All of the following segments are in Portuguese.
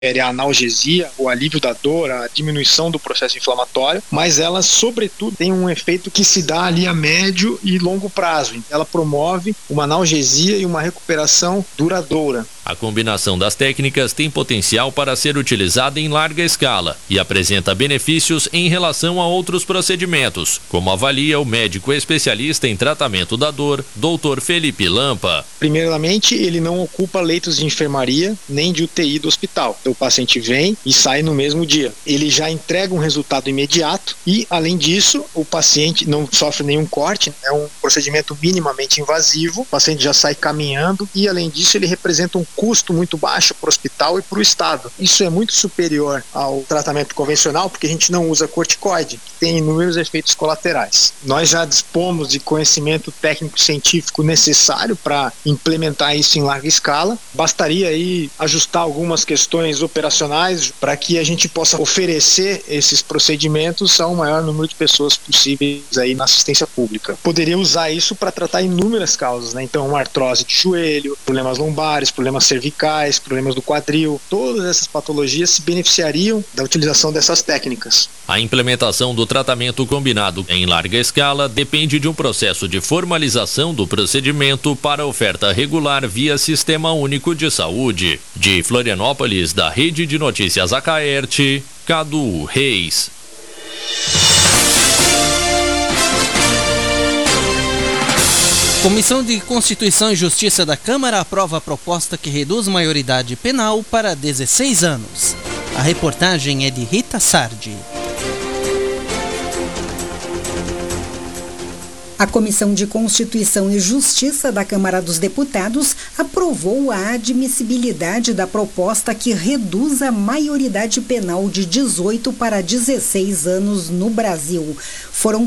a analgesia, o alívio da dor, a diminuição do processo inflamatório, mas ela, sobretudo, tem um efeito que se dá ali a médio e longo prazo. Ela promove uma analgesia e uma recuperação duradoura. A combinação das técnicas tem potencial para ser utilizada em larga escala e apresenta benefícios em relação a outros procedimentos, como avalia o médico especialista em tratamento da dor, Dr. Felipe Lampa. Primeiramente, ele não ocupa leitos de enfermaria nem de UTI do hospital. O paciente vem e sai no mesmo dia. Ele já entrega um resultado imediato e, além disso, o paciente não sofre nenhum corte. É um procedimento minimamente invasivo. O paciente já sai caminhando e, além disso, ele representa um custo muito baixo para o hospital e para o Estado. Isso é muito superior ao tratamento convencional, porque a gente não usa corticoide, que tem inúmeros efeitos colaterais. Nós já dispomos de conhecimento técnico-científico necessário para implementar isso em larga escala. Bastaria aí ajustar algumas questões operacionais para que a gente possa oferecer esses procedimentos ao maior número de pessoas possíveis aí na assistência pública. Poderia usar isso para tratar inúmeras causas, né? Então, uma artrose de joelho, problemas lombares, problemas cervicais, problemas do quadril, todas essas patologias se beneficiariam da utilização dessas técnicas. A implementação do tratamento combinado em larga escala depende de um processo de formalização do procedimento para oferta regular via Sistema Único de Saúde. De Florianópolis, da Rede de Notícias Acaerte, Cadu Reis. Comissão de Constituição e Justiça da Câmara aprova a proposta que reduz maioridade penal para 16 anos. A reportagem é de Rita Sardi. A Comissão de Constituição e Justiça da Câmara dos Deputados aprovou a admissibilidade da proposta que reduz a maioridade penal de 18 para 16 anos no Brasil. Foram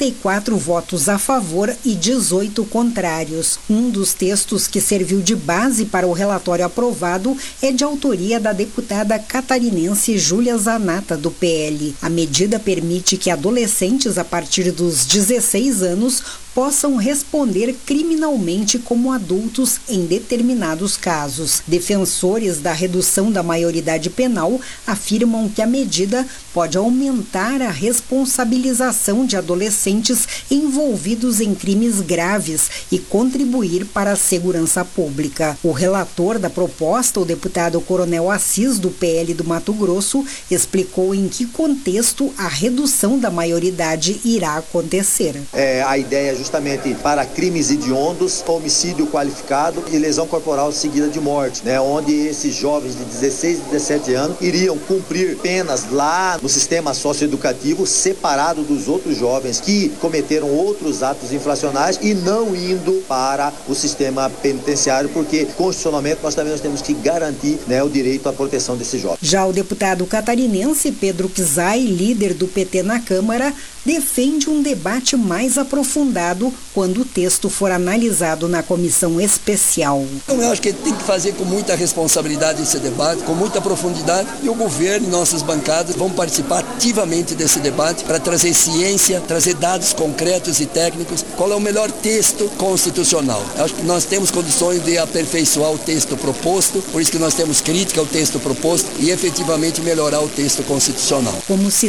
44 votos a favor e 18 contrários. Um dos textos que serviu de base para o relatório aprovado é de autoria da deputada catarinense Júlia Zanata, do PL. A medida permite que adolescentes a partir dos 16 anos possam responder criminalmente como adultos em determinados casos. Defensores da redução da maioridade penal afirmam que a medida pode aumentar a responsabilização de adolescentes envolvidos em crimes graves e contribuir para a segurança pública. O relator da proposta, o deputado Coronel Assis, do PL do Mato Grosso, explicou em que contexto a redução da maioridade irá acontecer. A ideia é justamente para crimes hediondos, homicídio qualificado e lesão corporal seguida de morte, onde esses jovens de 16 e 17 anos iriam cumprir penas lá no sistema socioeducativo, separado dos outros jovens que cometeram outros atos infracionais e não indo para o sistema penitenciário, porque constitucionalmente nós temos que garantir o direito à proteção desses jovens. Já o deputado catarinense Pedro Kizai, líder do PT na Câmara, defende um debate mais aprofundado quando o texto for analisado na comissão especial. Eu acho que tem que fazer com muita responsabilidade esse debate, com muita profundidade, e o governo e nossas bancadas vão participar ativamente desse debate para trazer ciência, trazer dados concretos e técnicos, qual é o melhor texto constitucional. Eu acho que nós temos condições de aperfeiçoar o texto proposto, por isso que nós temos crítica ao texto proposto e efetivamente melhorar o texto constitucional. Como se